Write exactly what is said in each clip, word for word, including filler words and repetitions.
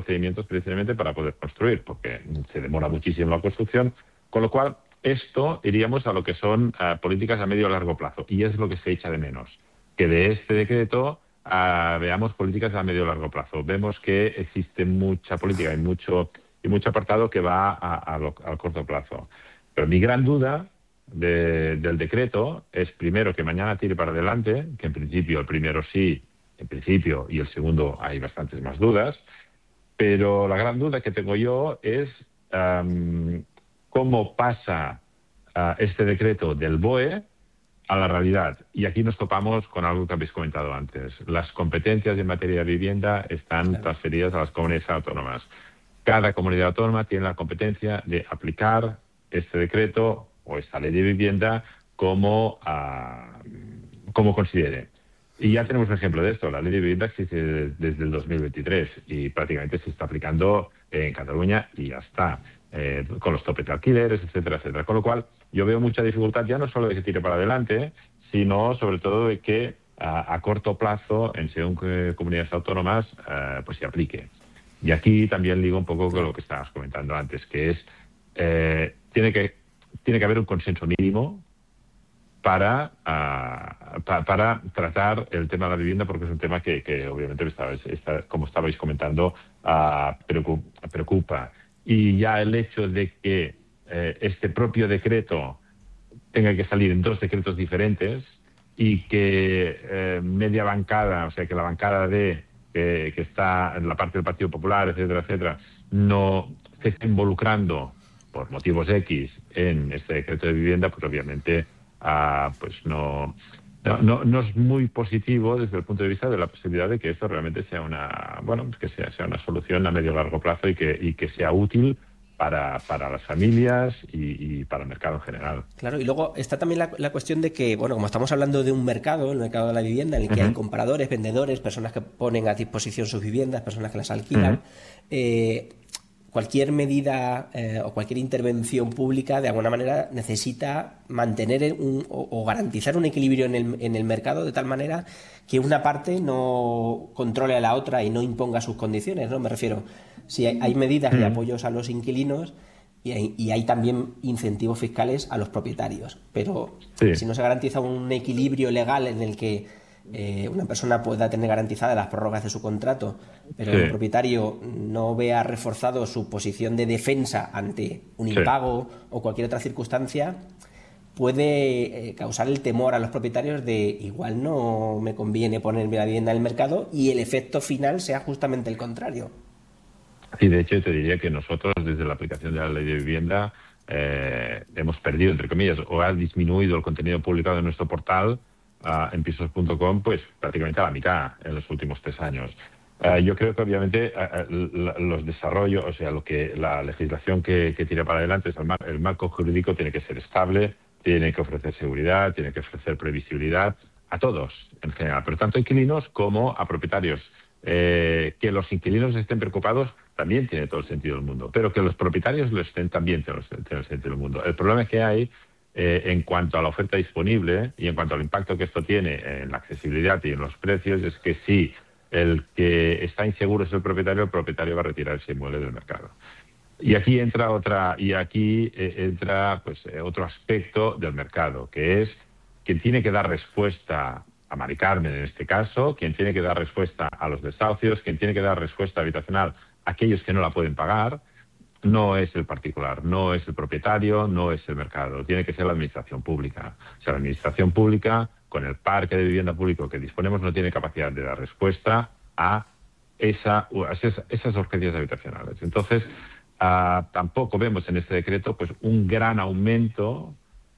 procedimientos precisamente para poder construir, porque se demora muchísimo la construcción, con lo cual esto iríamos a lo que son uh, políticas a medio y largo plazo, y es lo que se echa de menos, que de este decreto uh, veamos políticas a medio y largo plazo. Vemos que existe mucha política y mucho, y mucho apartado que va a, a lo, al corto plazo. Pero mi gran duda de, del decreto es, primero, que mañana tire para adelante, que en principio el primero sí, en principio, y el segundo hay bastantes más dudas, pero la gran duda que tengo yo es um, cómo pasa uh, este decreto del B O E a la realidad. Y aquí nos topamos con algo que habéis comentado antes. Las competencias en materia de vivienda están Claro. transferidas a las comunidades autónomas. Cada comunidad autónoma tiene la competencia de aplicar este decreto o esta ley de vivienda como, uh, como considere. Y ya tenemos un ejemplo de esto. La ley de vivienda existe desde el dos mil veintitrés y prácticamente se está aplicando en Cataluña y ya está, eh, con los topes de alquileres, etcétera, etcétera. Con lo cual, yo veo mucha dificultad ya no solo de que tire para adelante, sino sobre todo de que a, a corto plazo, en según que comunidades autónomas, eh, pues se aplique. Y aquí también ligo un poco con lo que estabas comentando antes, que es, eh, tiene que, tiene que haber un consenso mínimo Para, uh, pa, para tratar el tema de la vivienda, porque es un tema que, que obviamente, estabais, está, como estabais comentando, uh, preocupa. Y ya el hecho de que eh, este propio decreto tenga que salir en dos decretos diferentes y que eh, media bancada, o sea, que la bancada de que, que está en la parte del Partido Popular, etcétera, etcétera, no se esté involucrando por motivos X en este decreto de vivienda, pues obviamente Uh, pues no, no, no, no es muy positivo desde el punto de vista de la posibilidad de que esto realmente sea una, bueno, que sea, sea una solución a medio y largo plazo y que, y que sea útil para, para las familias y, y para el mercado en general. Claro, y luego está también la, la cuestión de que, bueno, como estamos hablando de un mercado, el mercado de la vivienda, en el que uh-huh. hay compradores, vendedores, personas que ponen a disposición sus viviendas, personas que las alquilan, uh-huh. eh, cualquier medida eh, o cualquier intervención pública de alguna manera necesita mantener un, o, o garantizar un equilibrio en el, en el mercado de tal manera que una parte no controle a la otra y no imponga sus condiciones, ¿no? Me refiero, si hay, hay medidas de apoyos a los inquilinos y hay, y hay también incentivos fiscales a los propietarios, pero sí. si no se garantiza un equilibrio legal en el que Eh, una persona pueda tener garantizadas las prórrogas de su contrato, pero sí. el propietario no vea reforzado su posición de defensa ante un impago sí. o cualquier otra circunstancia, puede eh, causar el temor a los propietarios de igual no me conviene ponerme la vivienda en el mercado y el efecto final sea justamente el contrario. Sí, de hecho te diría que nosotros desde la aplicación de la ley de vivienda eh, hemos perdido, entre comillas, o ha disminuido el contenido publicado en nuestro portal Uh, en pisos punto com, pues prácticamente a la mitad en los últimos tres años. Uh, yo creo que obviamente uh, los desarrollos, o sea, lo que la legislación que, que tira para adelante es el, mar, el marco jurídico tiene que ser estable, tiene que ofrecer seguridad, tiene que ofrecer previsibilidad a todos en general, pero tanto a inquilinos como a propietarios. Eh, que los inquilinos estén preocupados también tiene todo el sentido del mundo, pero que los propietarios lo estén también tiene, tiene el sentido del mundo. El problema es que hay Eh, en cuanto a la oferta disponible y en cuanto al impacto que esto tiene en la accesibilidad y en los precios, es que si el que está inseguro es el propietario, el propietario va a retirar ese inmueble del mercado. Y aquí entra otra y aquí eh, entra pues eh, otro aspecto del mercado, que es quien tiene que dar respuesta a Mari Carmen en este caso, quien tiene que dar respuesta a los desahucios, quien tiene que dar respuesta habitacional a aquellos que no la pueden pagar. No es el particular, no es el propietario, no es el mercado. Tiene que ser la administración pública. O sea, la administración pública, con el parque de vivienda público que disponemos, no tiene capacidad de dar respuesta a, esa, a esas, esas urgencias habitacionales. Entonces, uh, tampoco vemos en este decreto pues un gran aumento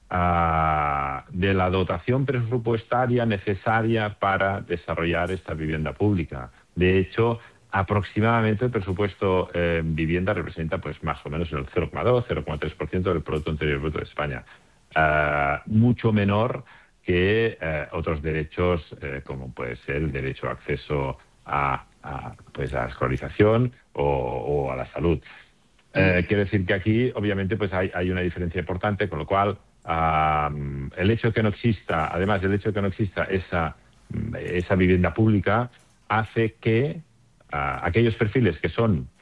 uh, de la dotación presupuestaria necesaria para desarrollar esta vivienda pública. De hecho, aproximadamente el presupuesto en eh, vivienda representa pues más o menos el cero coma dos, cero coma tres por ciento del Producto Interior Bruto de España. Uh, mucho menor que uh, otros derechos, uh, como puede ser el derecho a acceso a, a, pues, a la escolarización o, o a la salud. Uh, quiere decir que aquí, obviamente, pues hay, hay una diferencia importante, con lo cual uh, el hecho de que no exista, además del hecho de que no exista esa, esa vivienda pública, hace que Uh, aquellos perfiles que son